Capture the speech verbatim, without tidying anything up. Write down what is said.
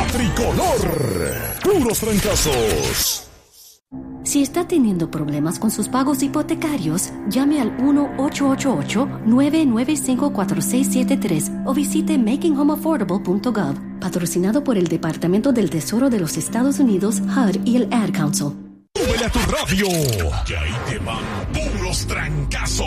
tricolor. Puros trancazos. Si está teniendo problemas con sus pagos hipotecarios, llame al uno ocho ocho ocho, nueve nueve cinco, cuatro seis siete tres o visite making home affordable punto gov, patrocinado por el Departamento del Tesoro de los Estados Unidos, H U D y el Ad Council. ¡Súbele a tu radio! Que ahí te van puros trancazos.